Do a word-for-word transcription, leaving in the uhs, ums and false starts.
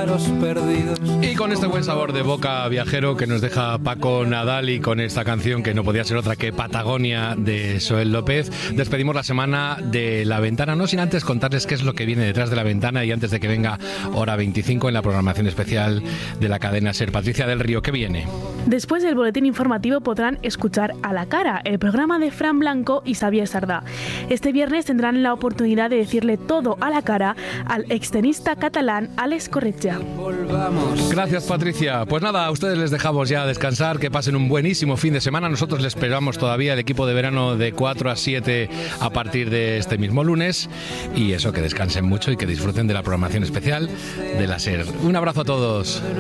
pájaros perdidos. Y con este buen sabor de boca viajero que nos deja Paco Nadal y con esta canción que no podía ser otra que Patagonia de Soel López, despedimos la semana de La Ventana, no sin antes contarles qué es lo que viene detrás de La Ventana y antes de que venga hora veinticinco en la programación especial de la cadena SER. Patricia del Río, ¿qué viene? Después del boletín informativo podrán escuchar A la Cara, el programa de Fran Blanco y Xavier Sardá. Este viernes tendrán la oportunidad de decirle todo a la cara al extenista catalán Alex Corretja. Gracias, Patricia. Pues nada, a ustedes les dejamos ya descansar, que pasen un buenísimo fin de semana. Nosotros les esperamos todavía el equipo de verano de cuatro a siete a partir de este mismo lunes. Y eso, que descansen mucho y que disfruten de la programación especial de la SER. Un abrazo a todos.